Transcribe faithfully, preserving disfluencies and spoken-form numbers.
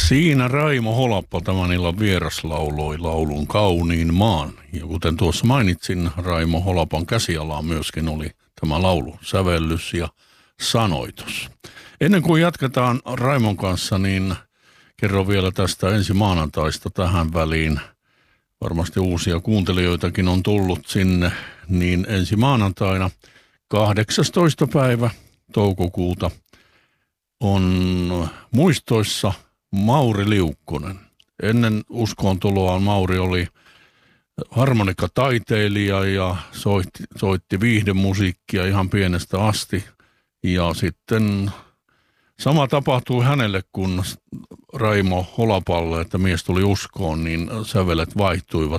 Siinä Raimo Holappa tämän illan vieras lauloi laulun Kauniin maan. Ja kuten tuossa mainitsin, Raimo Holapan käsialaa myöskin oli tämä laulu, sävellys ja sanoitus. Ennen kuin jatketaan Raimon kanssa, niin kerron vielä tästä ensi maanantaista tähän väliin. Varmasti uusia kuuntelijoitakin on tullut sinne, niin ensi maanantaina kahdeksastoista päivä toukokuuta on muistoissa Mauri Liukkonen. Ennen uskoontuloaan Mauri oli harmonikataiteilija ja soitti, soitti viihdemusiikkia ihan pienestä asti. Ja sitten sama tapahtui hänelle, kun Raimo Holapalle, että mies tuli uskoon, niin sävelet vaihtuivat.